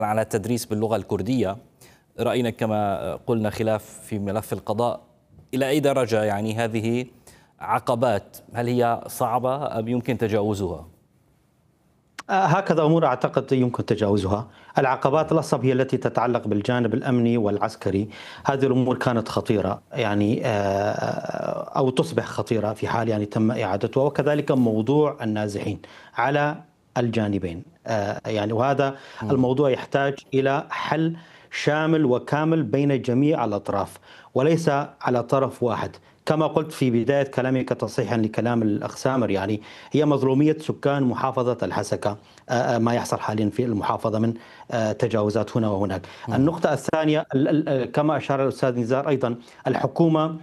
على التدريس باللغة الكردية. رأينا كما قلنا خلاف في ملف القضاء. إلى أي درجة يعني هذه عقبات؟ هل هي صعبة أم يمكن تجاوزها؟ هكذا أمور أعتقد يمكن تجاوزها. العقبات الأصعب هي التي تتعلق بالجانب الأمني والعسكري. هذه الأمور كانت خطيرة يعني أو تصبح خطيرة في حال يعني تم إعادتها، وكذلك موضوع النازحين على الجانبين يعني، وهذا الموضوع يحتاج إلى حل شامل وكامل بين جميع الأطراف وليس على طرف واحد. كما قلت في بداية كلامي كتصحيحا لكلام الأخ سامر، يعني هي مظلومية سكان محافظة الحسكة ما يحصل حاليا في المحافظة من تجاوزات هنا وهناك. النقطة الثانية كما أشار الأستاذ نزار أيضا، الحكومة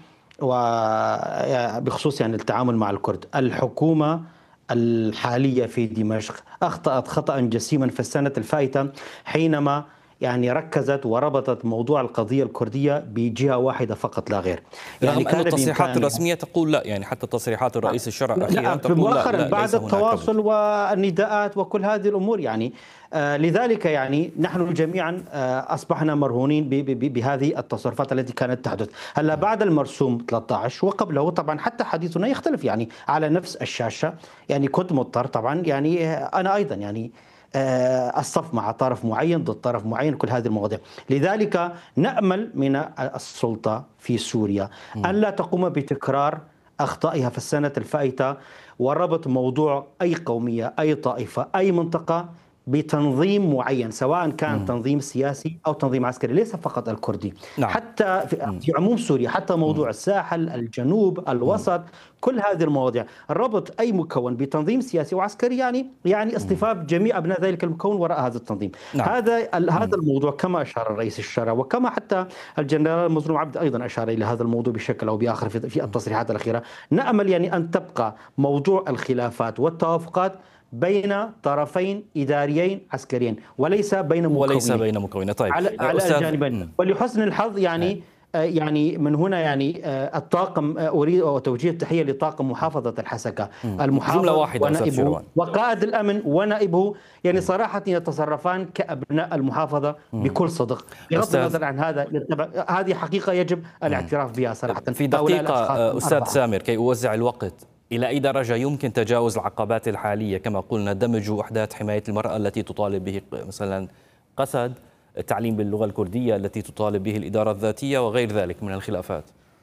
وبخصوص يعني التعامل مع الكرد، الحكومة الحالية في دمشق أخطأت خطأ جسيما في السنة الفائتة حينما يعني ركزت وربطت موضوع القضية الكردية بجهة واحدة فقط لا غير. يعني رغم أن التصريحات الرسمية تقول لا، يعني حتى تصريحات الرئيس الشرع أخيرا تقول مؤخرا لا بعد التواصل والنداءات وكل هذه الأمور يعني لذلك يعني نحن جميعا أصبحنا مرهونين بهذه التصرفات التي كانت تحدث. هلا بعد المرسوم 13 وقبله طبعا حتى حديثنا يختلف يعني على نفس الشاشة، يعني كنت مضطر طبعا يعني أنا أيضا يعني الصف مع طرف معين ضد طرف معين، كل هذه المواضيع. لذلك نأمل من السلطة في سوريا أن لا تقوم بتكرار أخطائها في السنة الفائتة وربط موضوع أي قومية أي طائفة أي منطقة بتنظيم معين، سواء كان تنظيم سياسي أو تنظيم عسكري، ليس فقط الكردي. نعم. حتى في عموم سوريا، حتى موضوع الساحل، الجنوب، الوسط، كل هذه المواضيع، ربط أي مكون بتنظيم سياسي وعسكري يعني اصطفاف جميع أبناء ذلك المكون وراء هذا التنظيم. نعم. هذا الموضوع كما أشار الرئيس الشرع وكما حتى الجنرال مظلوم عبد أيضا أشار إلى هذا الموضوع بشكل أو بآخر في التصريحات الأخيرة. نأمل يعني أن تبقى موضوع الخلافات والتوافقات بين طرفين إداريين عسكريين وليس بين مكونين. طيب على الجانبين. ولحسن الحظ يعني من هنا يعني الطاقم، أريد توجيه التحية لطاقم محافظة الحسكة، المحافظ ونائبه وقائد الأمن ونائبه، يعني صراحة يتصرفان كأبناء المحافظة بكل صدق. بغض النظر عن هذه حقيقة يجب الاعتراف بها صراحة. في دقيقة أستاذ سامر كي أوزع الوقت، إلى أي درجة يمكن تجاوز العقبات الحالية؟ كما قلنا دمج وحدات حماية المرأة التي تطالب به مثلا قسد، التعليم باللغة الكردية التي تطالب به الإدارة الذاتية وغير ذلك من الخلافات.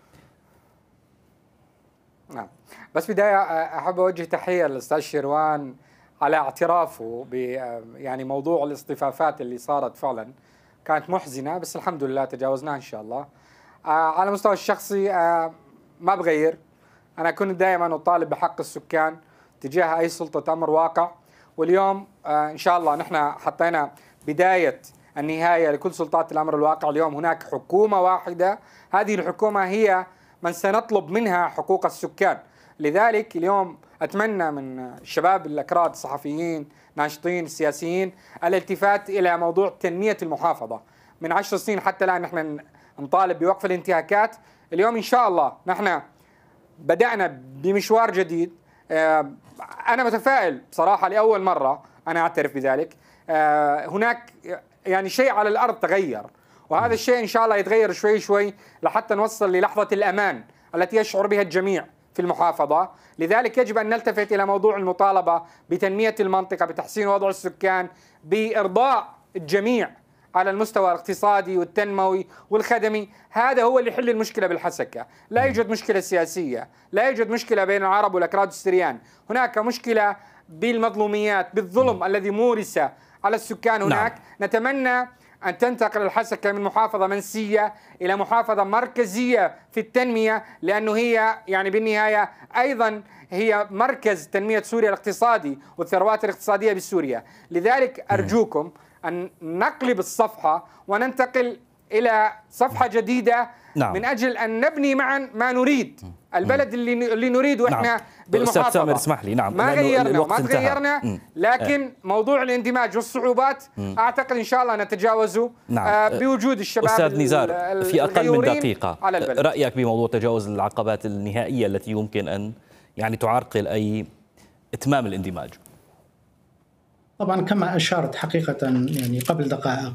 نعم، بس بداية أحب أوجه تحية للأستاذ شيروان على اعترافه ب يعني موضوع الاصطفافات اللي صارت فعلا كانت محزنة، بس الحمد لله تجاوزناها إن شاء الله. على المستوى الشخصي ما بغير، أنا كنت دائما أطالب بحق السكان تجاه أي سلطة أمر واقع، واليوم إن شاء الله نحن حطينا بداية النهاية لكل سلطات الأمر الواقع. اليوم هناك حكومة واحدة، هذه الحكومة هي من سنطلب منها حقوق السكان. لذلك اليوم أتمنى من الشباب الأكراد الصحفيين ناشطين السياسيين الالتفات إلى موضوع تنمية المحافظة. من 10 سنين حتى الآن نحن نطالب بوقف الانتهاكات. اليوم إن شاء الله نحن بدأنا بمشوار جديد. أنا متفائل بصراحة، لأول مرة أنا أعترف بذلك. هناك يعني شيء على الأرض تغير، وهذا الشيء إن شاء الله يتغير شوي شوي لحتى نوصل للحظة الأمان التي يشعر بها الجميع في المحافظة. لذلك يجب أن نلتفت إلى موضوع المطالبة بتنمية المنطقة، بتحسين وضع السكان، بإرضاء الجميع على المستوى الاقتصادي والتنموي والخدمي. هذا هو اللي يحل المشكلة بالحسكة. لا يوجد مشكلة سياسية، لا يوجد مشكلة بين العرب والأكراد والسريان، هناك مشكلة بالمظلوميات، بالظلم الذي مورس على السكان هناك. نتمنى أن تنتقل الحسكة من محافظة منسية إلى محافظة مركزية في التنمية، لأنه هي يعني بالنهاية أيضا هي مركز تنمية سوريا الاقتصادي والثروات الاقتصادية بسوريا. لذلك أرجوكم أن نقلب الصفحة وننتقل إلى صفحة جديدة. نعم. من أجل أن نبني معا ما نريد، البلد اللي نريده إحنا. نعم. بالمحافظة. أستاذ سامر اسمح لي. نعم. ما غيرنا وما تغيرنا، لكن موضوع الاندماج والصعوبات أعتقد إن شاء الله نتجاوزه. نعم. بوجود الشباب. أستاذ نزار في أقل من دقيقة رأيك بموضوع تجاوز العقبات النهائية التي يمكن أن يعني تعرقل أي إتمام الاندماج؟ طبعا كما أشارت حقيقة يعني قبل دقائق